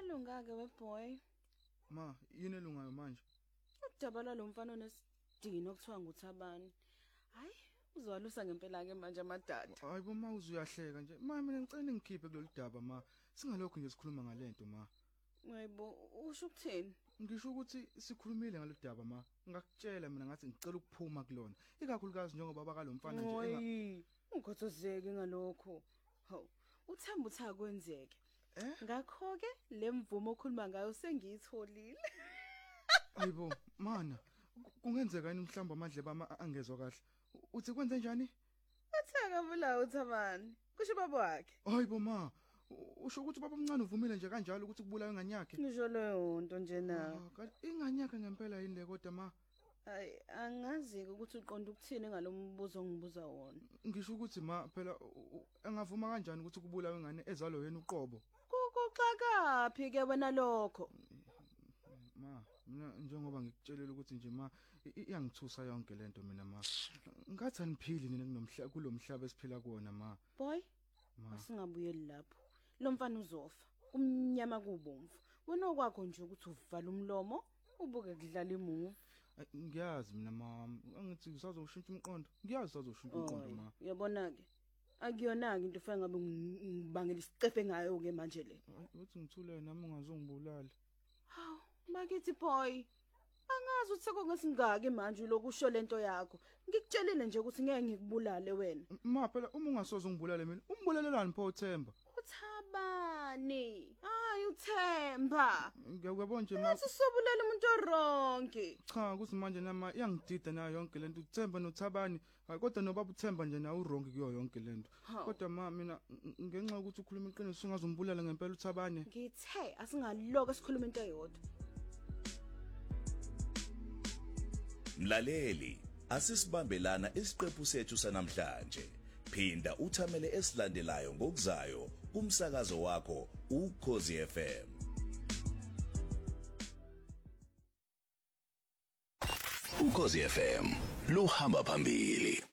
Uyalunga-ke weboy. Ma, yini elungayo manje? Udabala lo mfana onesidino okuthiwa nguThabani. Hayi, uzwalusa ngempela-ke manje amadada. Hayi bo ma uzuyahleka nje. Ma mina ngicela ngikhiphe kulolu daba ma. Singalokho nje sikhuluma ngalento ma. Hayibo, usho ukuthini? Ngisho ukuthi sikhulumile ngalolu daba ma. Ngakutshela mina ngathi ngicela ukuphuma kulona. Ikakhulukazi njengoba bakalo mfana nje Hayi, ungikhothozeke ngalokho. Hawu, uthemba uthi akwenzeke. Ngakho ke lemvumo okhuluma ngayo sengiyitholile. Hayibo, mana. Kungenzeka yini mhlamba amadle bami angezwa kahle? Uthi kwenze njani? Athaka bulawo uThabani. Kusho baba wakhe. Hayibo ma. Usho ukuthi baba omncane uvumile nje kanjalo ukuthi kubulawe ingane yakhe? Ngisho leyo nto nje na. Ingane yakhe ngempela yini le kodwa ma? Hayi, angazi ukuthi uqonda ukuthini ngalombuzo ongibuza wona. Ngisho ukuthi ma phela engavuma kanjani ukuthi kubulawe ingane ezalo yena uqobo? Kuxakaphi ke wena lokho? Ma, mina njengoba ngikutshelile ukuthi nje ma iyangithusa yonke lento mina ma. Ngathi aniphili nina kunomhlaba kulomhlaba esiphila kuona ma. Boy, asingabuyeli lapho. Lo mfana uzofa. Umnyama kubomvu. Wena okwakho nje ukuthi uvala umlomo ubuke kudlala imovie. Ngiyazi mina mama, angithi usazoshintsha umqondo. Ngiyazi usazoshintsha umqondo ma. Uyabona ke. Akuyona-ke into ufike ngabe ngibangela isicefe ngayo ke manje le. Uthi ngithule nami ungazongibulala. Hawu, bakithi boy. Angazi ukuthi sekongesingaki manje lokusho lento yakho. Ngikutshelile nje ukuthi ngeke ngikubulale wena. Ma phela uma ungasoze ungibulale mina, umbulalelani pho uThemba? Uthabani. Hayi uThemba. Ngiyabona nje ma. Sisobulala umuntu oronke. Cha, kuthi manje nama iyangidida nayo yonke lento uThemba noThabani. Hayi kodwa nobaba uThemba nje nawe uronke kuyo yonke lento. Kodwa ma mina ngenxa ukuthi ukhuluma iqiniso ungazombulala ngempela uThabani. Ngithe asingaloka sikhuluma into eyodwa. Mlaleli, asisibambelana isiqephu sethu sanamhlanje. Phinda uthamele esilandelayo ngokuzayo kumsakazo wakho uKhosi FM. uKhosi FM luhamba phambili.